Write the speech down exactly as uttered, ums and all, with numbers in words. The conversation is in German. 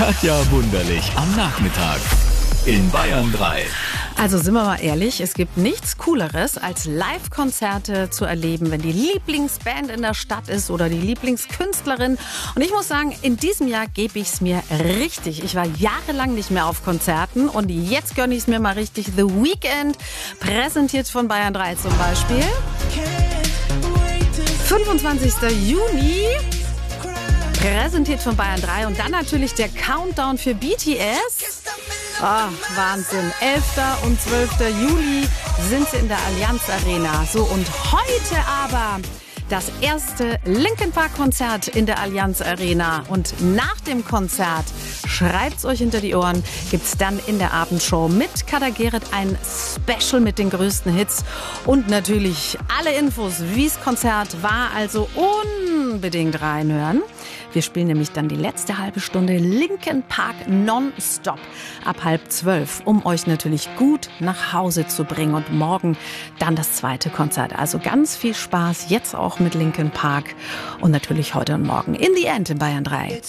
Katja Wunderlich am Nachmittag in Bayern drei. Also sind wir mal ehrlich, es gibt nichts Cooleres, als Live-Konzerte zu erleben, wenn die Lieblingsband in der Stadt ist oder die Lieblingskünstlerin. Und ich muss sagen, in diesem Jahr gebe ich es mir richtig. Ich war jahrelang nicht mehr auf Konzerten und jetzt gönne ich es mir mal richtig. The Weeknd, präsentiert von Bayern drei zum Beispiel. fünfundzwanzigster Juni, präsentiert von Bayern drei. Und dann natürlich der Countdown für B T S. Oh, Wahnsinn. elfter und zwölfter Juli sind sie in der Allianz Arena. So, und heute aber das erste Linkin Park Konzert in der Allianz Arena. Und nach dem Konzert, schreibt's euch hinter die Ohren, gibt's dann in der Abendshow mit Kader Gerrit ein Special mit den größten Hits. Und natürlich alle Infos, wie's Konzert war. Also unbedingt reinhören. Wir spielen nämlich dann die letzte halbe Stunde Linkin Park nonstop ab halb zwölf, um euch natürlich gut nach Hause zu bringen. Und morgen dann das zweite Konzert. Also ganz viel Spaß jetzt auch mit Linkin Park und natürlich heute und morgen in the End in Bayern drei.